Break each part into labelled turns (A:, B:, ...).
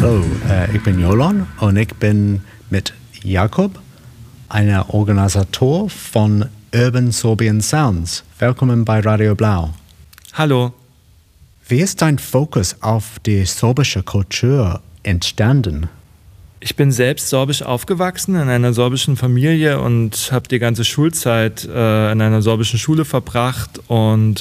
A: Hallo, ich bin Jolan und ich bin mit Jakob, einer Organisator von Urban Sorbian Sounds. Willkommen bei Radio Blau.
B: Hallo.
A: Wie ist dein Fokus auf die sorbische Kultur entstanden?
B: Ich bin selbst sorbisch aufgewachsen in einer sorbischen Familie und habe die ganze Schulzeit in einer sorbischen Schule verbracht und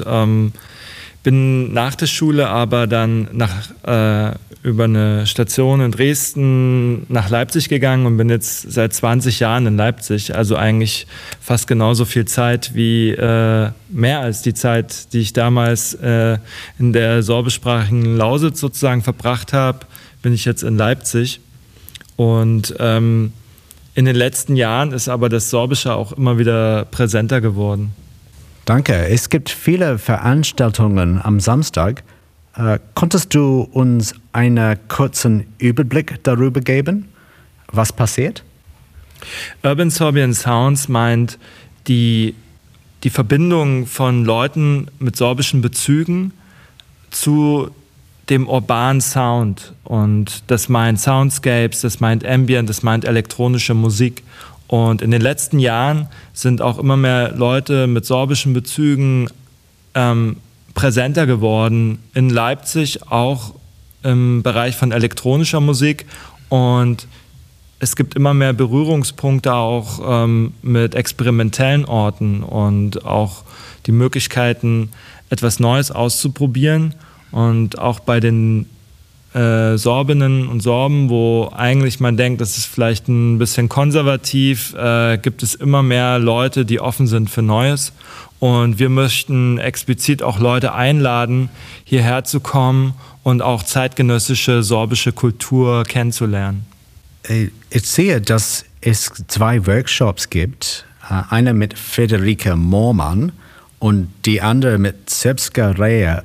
B: bin nach der Schule aber dann über eine Station in Dresden nach Leipzig gegangen und bin jetzt seit 20 Jahren in Leipzig. Also eigentlich fast genauso viel Zeit wie mehr als die Zeit, die ich damals in der sorbischsprachigen Lausitz sozusagen verbracht habe, bin ich jetzt in Leipzig. Und in den letzten Jahren ist aber das Sorbische auch immer wieder präsenter geworden.
A: Danke. Es gibt viele Veranstaltungen am Samstag. Konntest du uns einen kurzen Überblick darüber geben, was passiert?
B: Urban Sorbian Sounds meint die Verbindung von Leuten mit sorbischen Bezügen zu dem urbanen Sound. Und das meint Soundscapes, das meint Ambient, das meint elektronische Musik. Und in den letzten Jahren sind auch immer mehr Leute mit sorbischen Bezügen präsenter geworden in Leipzig, auch im Bereich von elektronischer Musik. Und es gibt immer mehr Berührungspunkte auch mit experimentellen Orten und auch die Möglichkeiten, etwas Neues auszuprobieren. Und auch bei den Sorbinnen und Sorben, wo eigentlich man denkt, das ist vielleicht ein bisschen konservativ, gibt es immer mehr Leute, die offen sind für Neues. Und wir möchten explizit auch Leute einladen, hierher zu kommen und auch zeitgenössische sorbische Kultur kennenzulernen.
A: Ich sehe, dass es 2 Workshops gibt. Einer mit Friederike Moormann und die andere mit Srbska Rea.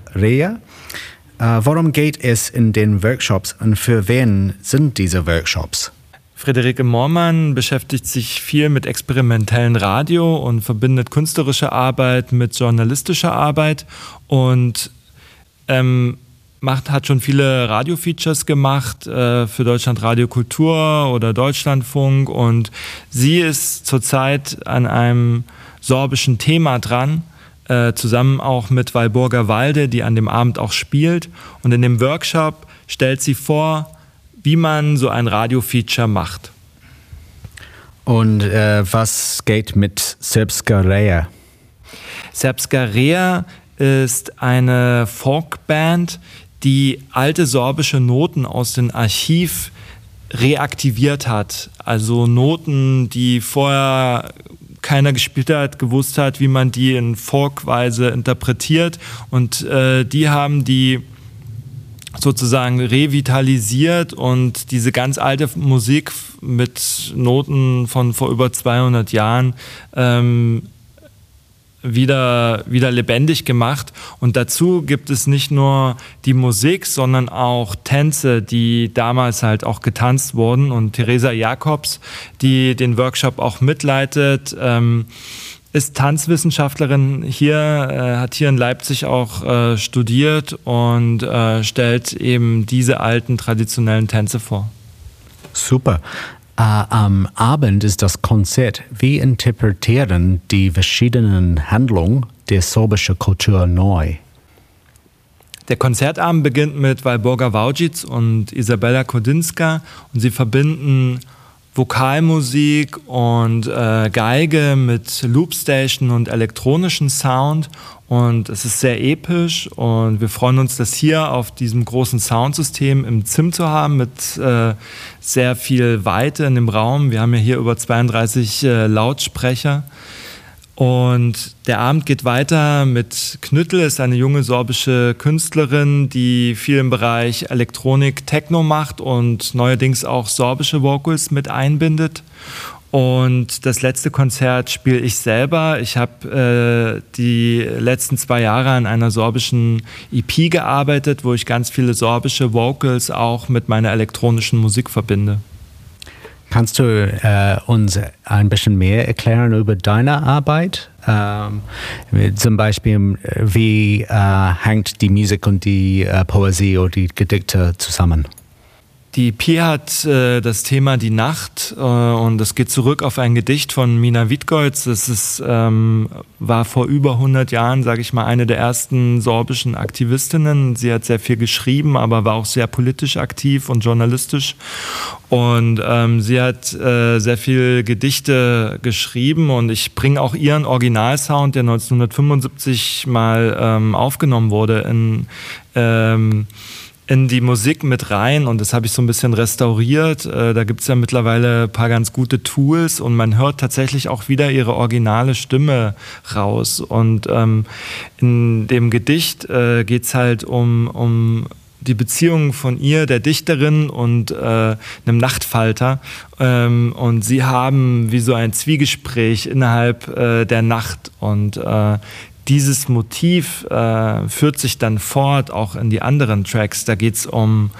A: Worum geht es in den Workshops und für wen sind diese Workshops?
B: Friederike Moormann beschäftigt sich viel mit experimentellen Radio und verbindet künstlerische Arbeit mit journalistischer Arbeit und hat schon viele Radio-Features gemacht für Deutschland Radio Kultur oder Deutschlandfunk, und sie ist zurzeit an einem sorbischen Thema dran, zusammen auch mit Walburga Walde, die an dem Abend auch spielt. Und in dem Workshop stellt sie vor, wie man so ein Radio-Feature macht.
A: Und was geht mit Srbska Rea?
B: Srbska Rea ist eine Folkband, die alte sorbische Noten aus dem Archiv reaktiviert hat. Also Noten, die vorher keiner gespielt hat, gewusst hat, wie man die in Folkweise interpretiert, und die haben die sozusagen revitalisiert und diese ganz alte Musik mit Noten von vor über 200 Jahren wieder lebendig gemacht. Und dazu gibt es nicht nur die Musik, sondern auch Tänze, die damals halt auch getanzt wurden. Und Theresa Jacobs, die den Workshop auch mitleitet, ist Tanzwissenschaftlerin hier, hat hier in Leipzig auch studiert und stellt eben diese alten traditionellen Tänze vor.
A: Super. Am Abend ist das Konzert. Wie interpretieren die verschiedenen Handlungen der sorbischen Kultur neu?
B: Der Konzertabend beginnt mit Walburga Waujic und Isabella Kodinska, und sie verbinden Vokalmusik und Geige mit Loopstation und elektronischen Sound, und es ist sehr episch, und wir freuen uns, das hier auf diesem großen Soundsystem im ZIM zu haben mit sehr viel Weite in dem Raum. Wir haben ja hier über 32 Lautsprecher. Und der Abend geht weiter mit Knüttel, ist eine junge sorbische Künstlerin, die viel im Bereich Elektronik, Techno macht und neuerdings auch sorbische Vocals mit einbindet. Und das letzte Konzert spiele ich selber. Ich habe die letzten 2 Jahre an einer sorbischen EP gearbeitet, wo ich ganz viele sorbische Vocals auch mit meiner elektronischen Musik verbinde.
A: Kannst du uns ein bisschen mehr erklären über deine Arbeit? Zum Beispiel, wie hängt die Musik und die Poesie oder die Gedichte zusammen?
B: Die EP hat das Thema die Nacht und das geht zurück auf ein Gedicht von Mina Wittgoitz. Das war vor über 100 Jahren, sage ich mal, eine der ersten sorbischen Aktivistinnen. Sie hat sehr viel geschrieben, aber war auch sehr politisch aktiv und journalistisch. Und sie hat sehr viel Gedichte geschrieben und ich bringe auch ihren Originalsound, der 1975 mal aufgenommen wurde, in die Musik mit rein und das habe ich so ein bisschen restauriert. Da gibt es ja mittlerweile ein paar ganz gute Tools und man hört tatsächlich auch wieder ihre originale Stimme raus. Und in dem Gedicht geht es halt um die Beziehung von ihr, der Dichterin und einem Nachtfalter. Und sie haben wie so ein Zwiegespräch innerhalb der Nacht und dieses Motiv führt sich dann fort, auch in die anderen Tracks. Da geht's um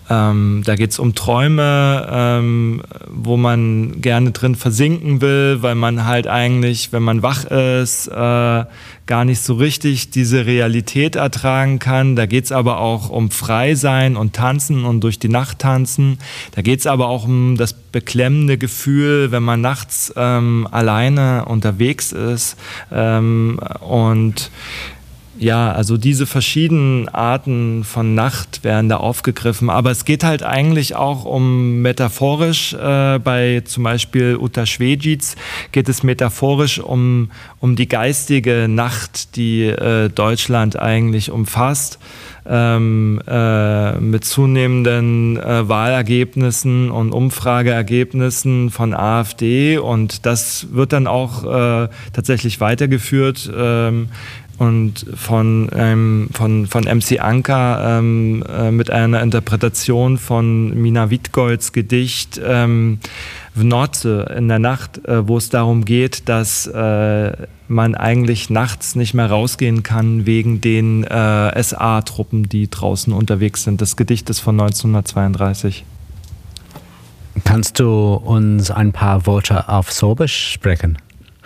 B: Träume, wo man gerne drin versinken will, weil man halt eigentlich, wenn man wach ist, gar nicht so richtig diese Realität ertragen kann. Da geht's aber auch um Freisein und Tanzen und durch die Nacht tanzen. Da geht's aber auch um das beklemmende Gefühl, wenn man nachts alleine unterwegs ist. Und ja, also diese verschiedenen Arten von Nacht werden da aufgegriffen. Aber es geht halt eigentlich auch um metaphorisch, bei zum Beispiel Uta Švegic geht es metaphorisch um die geistige Nacht, die Deutschland eigentlich umfasst. Mit zunehmenden Wahlergebnissen und Umfrageergebnissen von AfD und das wird dann auch tatsächlich weitergeführt und von MC Anka mit einer Interpretation von Mina Wittgoitz Gedicht W nocy in der Nacht, wo es darum geht, dass man eigentlich nachts nicht mehr rausgehen kann wegen den SA-Truppen, die draußen unterwegs sind. Das Gedicht ist von 1932.
A: Kannst du uns ein paar Worte auf Sorbisch sprechen?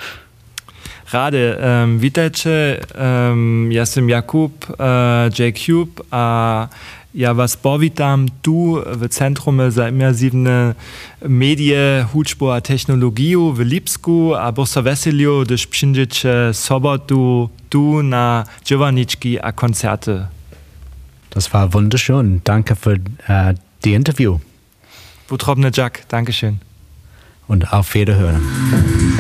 B: Rade, witajcie, ja jestem Jakub, J-Cube, ja was powitam tu w Centrum za Immersywne Medie Huczboa Technologiju w Lipsku, a boso veselio, gdyż przyjdziecie sobotu tu na Giovannički a Konzerte.
A: Das war wunderschön. Danke für die Interview.
B: Wutrobny Jack, Dankeschön.
A: Und auf Wiederhören.